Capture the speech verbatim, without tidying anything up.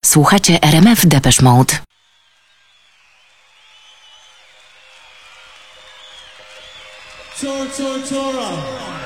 Słuchacie R M F Depeche Mode. Chora, chora, chora.